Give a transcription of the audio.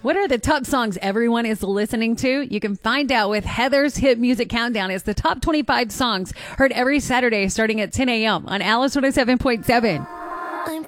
What are the top songs everyone is listening to? You can find out with Heather's Hit Music Countdown. It's the top 25 songs heard every Saturday starting at 10 a.m. on Alice 107.7.